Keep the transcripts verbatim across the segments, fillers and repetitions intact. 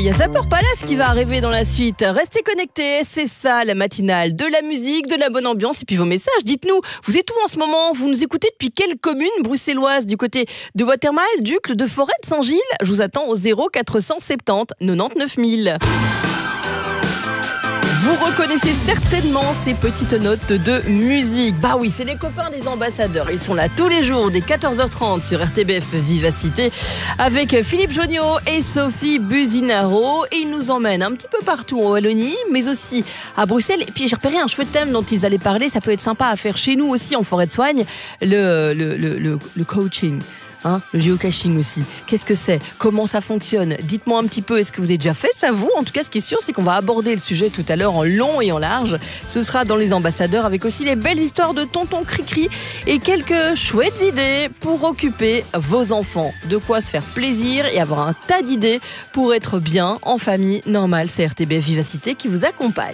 y a Zapper Palace qui va arriver dans la suite. Restez connectés, c'est ça la matinale. De la musique, de la bonne ambiance et puis vos messages. Dites-nous, vous êtes où en ce moment? Vous nous écoutez depuis quelle commune bruxelloise? Du côté de Watermal, d'Uccle, de Forêt, de Saint-Gilles? Je vous attends au zéro quatre cent soixante-dix quatre-vingt-dix-neuf mille. Vous reconnaissez certainement ces petites notes de musique. Bah oui, c'est les copains des ambassadeurs. Ils sont là tous les jours dès quatorze heures trente sur R T B F Vivacité avec Philippe Jonniot et Sophie Buzinaro. Et ils nous emmènent un petit peu partout en Wallonie, mais aussi à Bruxelles. Et puis j'ai repéré un chouette thème dont ils allaient parler. Ça peut être sympa à faire chez nous aussi en forêt de soigne. Le, le, le, le, le coaching. Hein, le géocaching aussi. Qu'est-ce que c'est? Comment ça fonctionne? Dites-moi un petit peu, est-ce que vous avez déjà fait ça vous? En tout cas, ce qui est sûr, c'est qu'on va aborder le sujet tout à l'heure en long et en large. Ce sera dans les ambassadeurs avec aussi les belles histoires de tonton Cricri et quelques chouettes idées pour occuper vos enfants. De quoi se faire plaisir et avoir un tas d'idées pour être bien en famille normale. C'est R T B F Vivacité qui vous accompagne.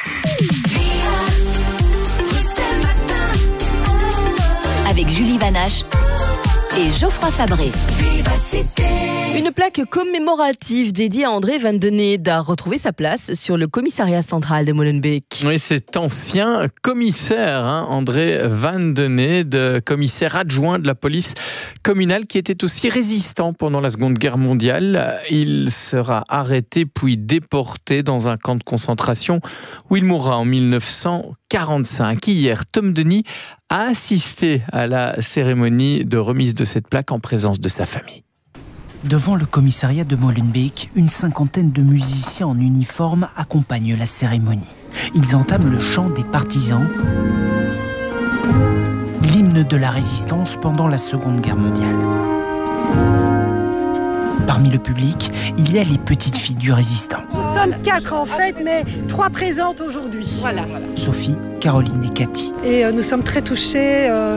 Avec Julie Vanache et Geoffroy Fabré. Une plaque commémorative dédiée à André Van Den Eede a retrouvé sa place sur le commissariat central de Molenbeek. Oui, cet ancien commissaire, hein, André Van Den Eede, commissaire adjoint de la police communale qui était aussi résistant pendant la Seconde Guerre mondiale. Il sera arrêté puis déporté dans un camp de concentration où il mourra en mille neuf cent quarante-cinq. Hier, Tom Denis a assisté à la cérémonie de remise de cette plaque en présence de sa famille. Devant le commissariat de Molenbeek, une cinquantaine de musiciens en uniforme accompagnent la cérémonie. Ils entament le chant des partisans, l'hymne de la résistance pendant la Seconde Guerre mondiale. Parmi le public, il y a les petites filles du résistant. Nous sommes quatre en fait, mais trois présentes aujourd'hui. Voilà. Sophie, Caroline et Cathy. Et euh, nous sommes très touchés. Euh,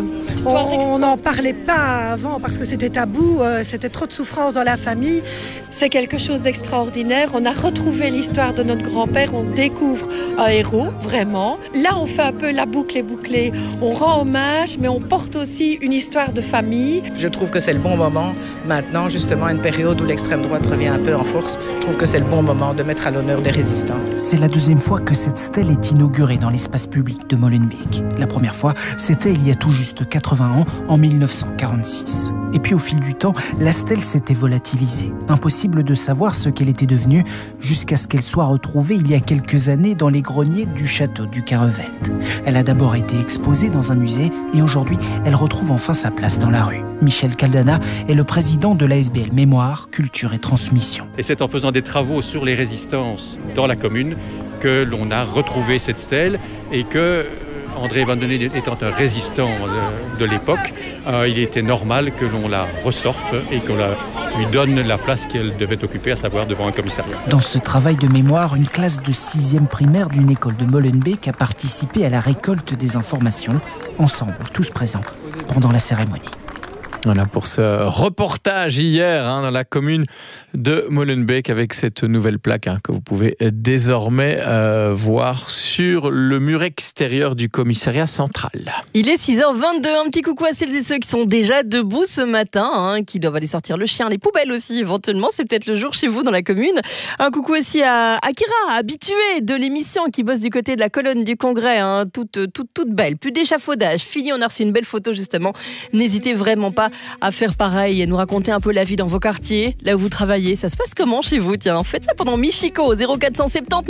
on n'en parlait pas avant parce que c'était tabou, euh, c'était trop de souffrance dans la famille. C'est quelque chose d'extraordinaire. On a retrouvé l'histoire de notre grand-père. On découvre un héros, vraiment. Là, on fait un peu la boucle est bouclée. On rend hommage, mais on porte aussi une histoire de famille. Je trouve que c'est le bon moment, maintenant, justement, une période où l'extrême droite revient un peu en force. Je trouve que c'est le bon moment de mettre à l'honneur des résistants. C'est la deuxième fois que cette stèle est inaugurée dans l'espace public de Molenbeek. La première fois, c'était il y a tout juste quatre-vingts ans, en mille neuf cent quarante-six. Et puis au fil du temps, la stèle s'était volatilisée. Impossible de savoir ce qu'elle était devenue jusqu'à ce qu'elle soit retrouvée il y a quelques années dans les greniers du château du Carrevelt. Elle a d'abord été exposée dans un musée et aujourd'hui, elle retrouve enfin sa place dans la rue. Michel Caldana est le président de l'A S B L Mémoire, Culture et Transmission. Et c'est en faisant des travaux sur les résistances dans la commune que l'on a retrouvé cette stèle et que André Van Den Eede étant un résistant de, de l'époque, euh, il était normal que l'on la ressorte et qu'on la, lui donne la place qu'elle devait occuper, à savoir devant un commissariat. Dans ce travail de mémoire, une classe de sixième primaire d'une école de Molenbeek a participé à la récolte des informations, ensemble, tous présents, pendant la cérémonie. Voilà pour ce reportage hier hein, dans la commune de Molenbeek avec cette nouvelle plaque hein, que vous pouvez désormais euh, voir sur le mur extérieur du commissariat central. Il est six heures vingt-deux, un petit coucou à celles et ceux qui sont déjà debout ce matin, hein, qui doivent aller sortir le chien, les poubelles aussi éventuellement, c'est peut-être le jour chez vous dans la commune. Un coucou aussi à Akira, habituée de l'émission qui bosse du côté de la colonne du congrès, hein, toute, toute, toute belle, plus d'échafaudage, fini, on a reçu une belle photo justement, n'hésitez vraiment pas à faire pareil et nous raconter un peu la vie dans vos quartiers, là où vous travaillez. Ça se passe comment chez vous? Tiens, faites ça pendant Michiko, zéro quatre cent soixante-dix